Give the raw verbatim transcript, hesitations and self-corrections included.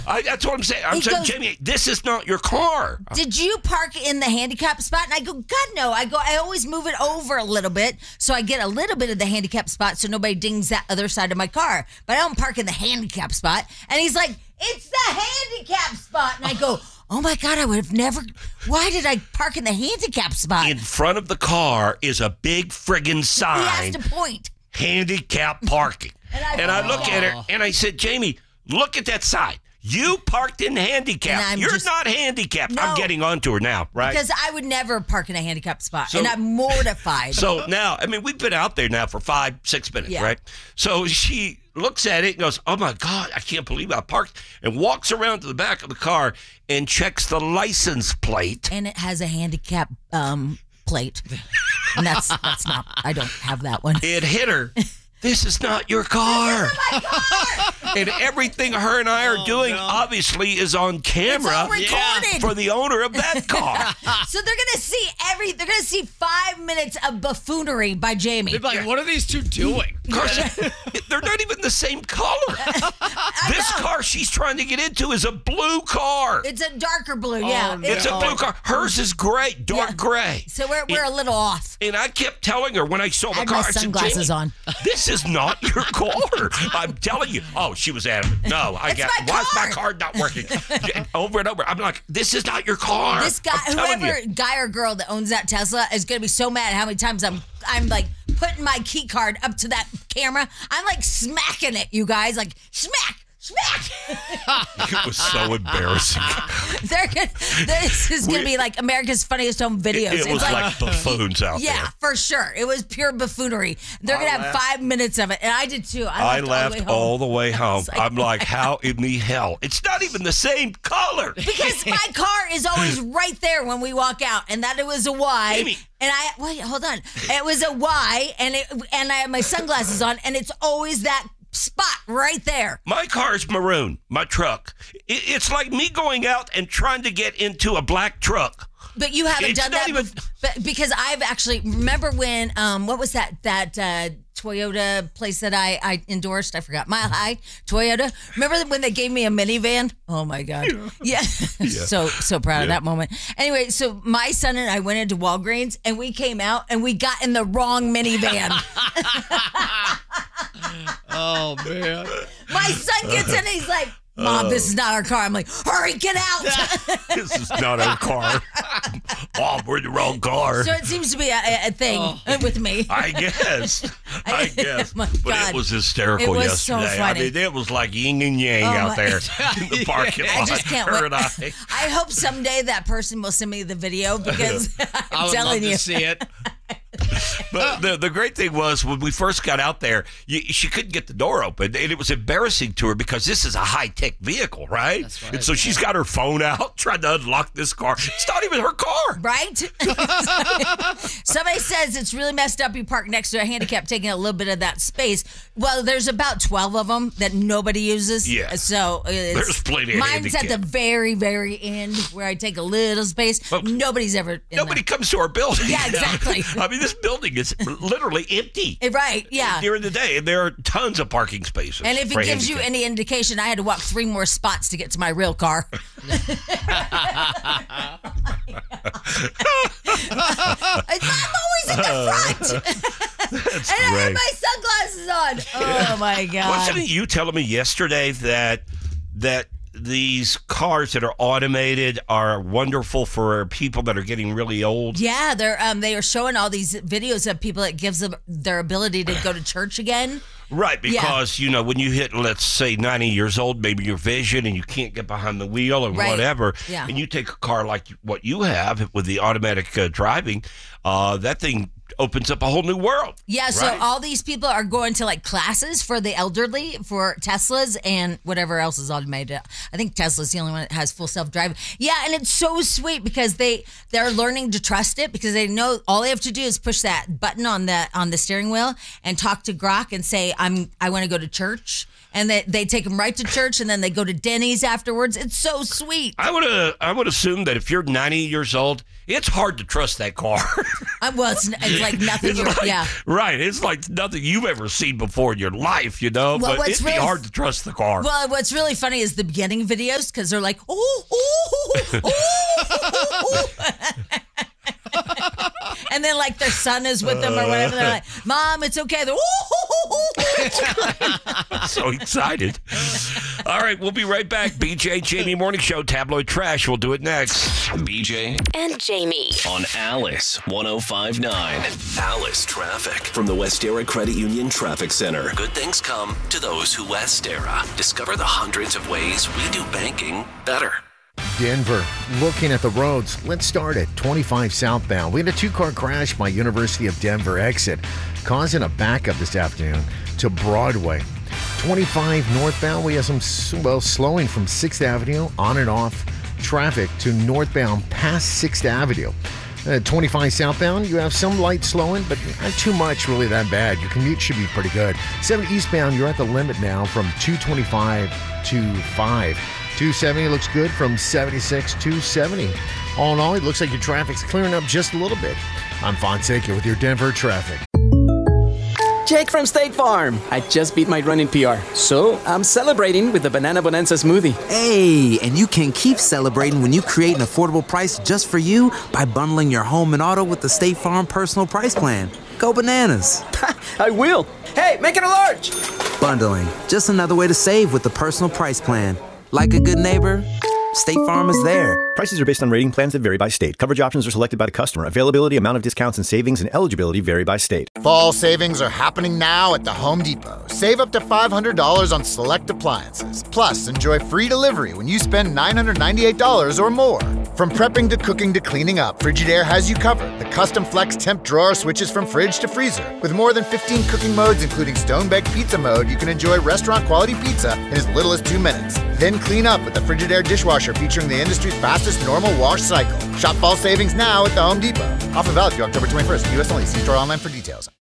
I, that's what I'm saying. I'm He saying, goes- Jamie, this is not your car. Did you park in the handicap spot? And I go, God, no. I go, I always move it over a little bit so I get a little bit of the handicap spot so nobody dings that other side of my car. But I don't park in the handicap spot. And he's like, it's the handicap spot. And I go, oh my God, I would have never. Why did I park in the handicap spot? In front of the car is a big friggin' He sign. has to point. Handicap parking. And I, And I look at her and I said, Jamie, look at that sign. You parked in handicap. And I'm You're just- not handicapped. No. I'm getting onto her now, right? Because I would never park in a handicap spot. So- and I'm mortified. So now, I mean, we've been out there now for five, six minutes, Yeah. right? So she looks at it and goes, oh my God, I can't believe I parked, and walks around to the back of the car and checks the license plate. And it has a handicap um, plate. And that's that's not, I don't have that one. It hit her. This is not your car. This is my car. And everything her and I are Oh, doing no. obviously is on camera all recorded. for the owner of that car. So they're gonna see every. They're gonna see five minutes of buffoonery by Jamie. They'd be like, what are these two doing? Carson, they're not even the same color. This know. car she's trying to get into is a blue car. It's a darker blue. Yeah, no. It's a blue car. Hers is gray, dark Yeah. gray. So we're we're a little off. And I kept telling her when I saw I the had car, my I said, sunglasses Jamie, on. this is not your car. I'm telling you. Oh, she was adamant. No, I It's got. my Why is my car. car not working? Over and over. I'm like, this is not your car. This guy, I'm telling whoever you. guy or girl that owns that Tesla, is gonna be so mad how many times I'm I'm like putting my key card up to that camera. I'm like smacking it, you guys, like smack. Smack! It was so embarrassing. They're gonna, this is going to We- be like America's Funniest Home Videos. It It's was like, buffoons out yeah, there. for sure. It was pure buffoonery. They're I going to have laughed. five minutes of it, and I did too. I I laughed laughed all the way home. all the way home. It's like, I'm like, how in the hell? It's not even the same color. because my car is always right there when we walk out, and that it was a Y. Amy. And I wait, hold on. It was a Y, and it and I have my sunglasses on, and it's always that spot right there. My car is maroon, my truck. It, it's like me going out and trying to get into a black truck. But you haven't It's done not that even- bef- but because I've actually remember when um what was that that uh Toyota place that I, I endorsed? I forgot. Mile High Toyota. Remember when they gave me a minivan? Oh my God. Yeah. so so proud of that moment. Anyway, so my son and I went into Walgreens and we came out and we got in the wrong minivan. Oh, man. My son gets in and he's like, Mom, this is not our car. I'm like, hurry, get out. This is not our car. Oh, we're in the wrong car. So it seems to be a, a thing with me. I guess. I guess. Oh, my but God. it was hysterical It was so yesterday. funny. I mean, it was like yin and yang Oh, out my- there in the parking lot. I just can't Her wait. and I. I hope someday that person will send me the video because I I'm would telling love you. to see it. But the, the great thing was when we first got out there, you, she couldn't get the door open. And it was embarrassing to her because this is a high-tech vehicle, right? That's right, And so yeah. she's got her phone out trying to unlock this car. It's not even her car. Right? Somebody says it's really messed up. You park next to a handicap, taking a little bit of that space. Well, there's about twelve of them that nobody uses. Yeah. So it's, There's plenty of mine's at handicap. the very, very end where I take a little space. Well, Nobody's ever. In Nobody there. comes to our building. Yeah, exactly. I mean, this building is literally empty Right? Yeah. during the day, and there are tons of parking spaces. And if for it gives you handicap. any indication, I had to walk three more spots to get to my real car. I'm always in the front. That's And I great. have my sunglasses on. Oh my God. Wasn't you telling me yesterday that that these cars that are automated are wonderful for people that are getting really old? Yeah, they're um they are showing all these videos of people that gives them their ability to go to church again. Right, because, you know, when you hit, let's say, ninety years old, maybe your vision and you can't get behind the wheel and Right. whatever, Yeah. and you take a car like what you have with the automatic uh, driving, uh, that thing opens up a whole new world. Yeah, so right? all these people are going to like classes for the elderly for Teslas and whatever else is automated. I think Tesla's the only one that has full self-driving. Yeah, and it's so sweet because they they're learning to trust it because they know all they have to do is push that button on the on the steering wheel and talk to Grok and say I'm I want to go to church. and they, they take them right to church, and then they go to Denny's afterwards. It's so sweet. I would uh, I would assume that if you're ninety years old, it's hard to trust that car. Uh, well, it's, it's like nothing. It's you're- like- yeah. Right. It's like nothing you've ever seen before in your life, you know? Well, but what's it'd really- be hard to trust the car. Well, what's really funny is the beginning videos because they're like, oh, oh, oh, and then like their son is with them or whatever. They're like, Mom, it's okay. They're, I'm so excited. All right, we'll be right back. B J Jamie Morning Show, Tabloid Trash. We'll do it next. B J and Jamie on Alice one oh five point nine. Alice Traffic from the Westera Credit Union Traffic Center. Good things come to those who Westera. Discover the hundreds of ways we do banking better. Denver, looking at the roads. Let's start at twenty-five southbound. We had a two-car crash by University of Denver exit, causing a backup this afternoon to Broadway. twenty-five northbound, we have some, well, slowing from sixth Avenue on and off traffic to northbound past sixth Avenue. Uh, twenty-five southbound, you have some light slowing, but not too much really that bad. Your commute should be pretty good. seven eastbound, you're at the limit now from two twenty-five to five. two seventy looks good from seventy-six to seventy. All in all, it looks like your traffic's clearing up just a little bit. I'm Fonseca with your Denver traffic. Jake from State Farm. I just beat my running P R, so I'm celebrating with the Banana Bonanza smoothie. Hey, and you can keep celebrating when you create an affordable price just for you by bundling your home and auto with the State Farm Personal Price Plan. Go bananas. I will. Hey, make it a large. Bundling, just another way to save with the Personal Price Plan. Like a good neighbor, State Farm is there. Prices are based on rating plans that vary by state. Coverage options are selected by the customer. Availability, amount of discounts and savings, and eligibility vary by state. Fall savings are happening now at the Home Depot. Save up to five hundred dollars on select appliances. Plus, enjoy free delivery when you spend nine hundred ninety-eight dollars or more. From prepping to cooking to cleaning up, Frigidaire has you covered. The custom flex temp drawer switches from fridge to freezer. With more than fifteen cooking modes, including stone-baked pizza mode, you can enjoy restaurant-quality pizza in as little as two minutes. Then clean up with the Frigidaire dishwasher featuring the industry's fastest normal wash cycle. Shop fall savings now at the Home Depot. Offer valid through October twenty-first. U S only. See store online for details.